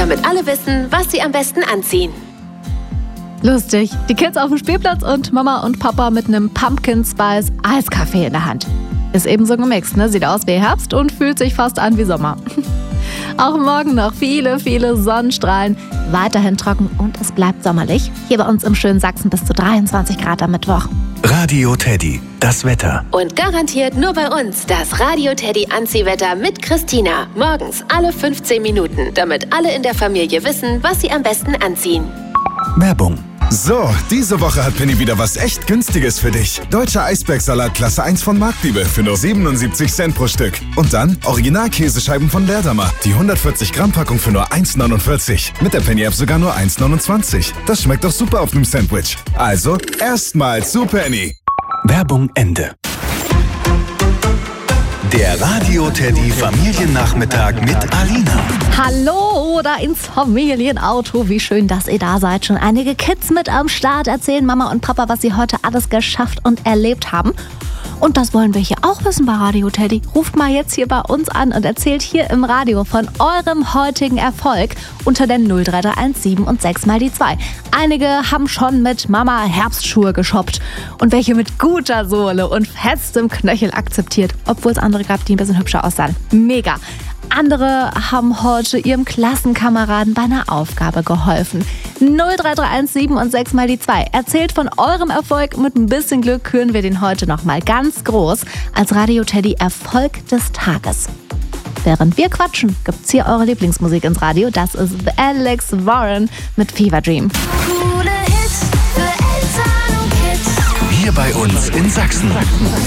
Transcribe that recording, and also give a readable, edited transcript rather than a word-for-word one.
damit alle wissen, was sie am besten anziehen. Lustig. Die Kids auf dem Spielplatz und Mama und Papa mit einem Pumpkin Spice Eiskaffee in der Hand. Ist eben so gemixt, ne? Sieht aus wie Herbst und fühlt sich fast an wie Sommer. Auch morgen noch viele, viele Sonnenstrahlen. Weiterhin trocken und es bleibt sommerlich. Hier bei uns im schönen Sachsen bis zu 23 Grad am Mittwoch. Radio Teddy, das Wetter. Und garantiert nur bei uns das Radio Teddy Anziehwetter mit Christina. Morgens alle 15 Minuten, damit alle in der Familie wissen, was sie am besten anziehen. Werbung. So, diese Woche hat Penny wieder was echt Günstiges für dich. Deutscher Eisbergsalat Klasse 1 von Marktliebe für nur 77 Cent pro Stück. Und dann Original-Käsescheiben von Leerdammer. Die 140 Gramm Packung für nur 1,49. Mit der Penny-App sogar nur 1,29. Das schmeckt doch super auf einem Sandwich. Also, erstmal zu Penny. Werbung Ende. Der Radio Teddy Familiennachmittag mit Alina. Hallo oder ins Familienauto. Wie schön, dass ihr da seid. Schon einige Kids mit am Start erzählen Mama und Papa, was sie heute alles geschafft und erlebt haben. Und das wollen wir hier auch wissen bei Radio Teddy. Ruft mal jetzt hier bei uns an und erzählt hier im Radio von eurem heutigen Erfolg unter der 03317 und 6 mal die 2. Einige haben schon mit Mama Herbstschuhe geshoppt und welche mit guter Sohle und festem Knöchel akzeptiert, obwohl es andere gab, die ein bisschen hübscher aussahen. Mega! Andere haben heute ihrem Klassenkameraden bei einer Aufgabe geholfen. 03317 und 6 mal die 2. Erzählt von eurem Erfolg. Mit ein bisschen Glück küren wir den heute nochmal ganz groß als Radio Teddy Erfolg des Tages. Während wir quatschen, gibt's hier eure Lieblingsmusik ins Radio. Das ist Alex Warren mit Fever Dream. Coole Hits für Eltern und Kids. Hier bei uns in Sachsen.